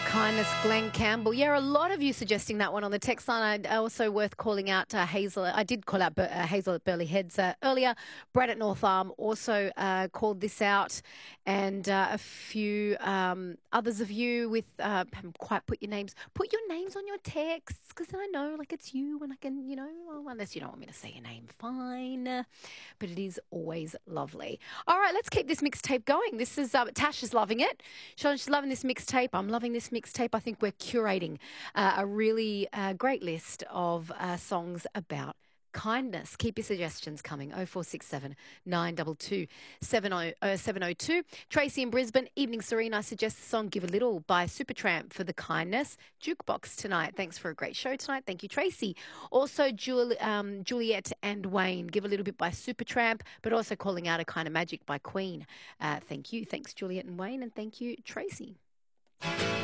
Kindness, Glenn Campbell. Yeah, a lot of you suggesting that one on the text line. Also worth calling out Hazel. I did call out Hazel at Burley Heads earlier. Brad at North Arm also called this out, and a few others of you with haven't quite put your names. Put your names on your texts because I know like it's you, and I can well, unless you don't want me to say your name, fine. But it is always lovely. All right, let's keep this mixtape going. This is Tash is loving it. She's loving this mixtape. I'm loving this mixtape. I think we're curating a really great list of songs about kindness. Keep your suggestions coming. 0467 922 702. Tracy in Brisbane, Evening Serene. I suggest the song Give a Little by Supertramp for the kindness. Jukebox tonight. Thanks for a great show tonight. Thank you, Tracy. Also, Juliet and Wayne, Give a Little Bit by Supertramp, but also calling out A Kind of Magic by Queen. Thank you. Thanks, Juliet and Wayne, and thank you, Tracy.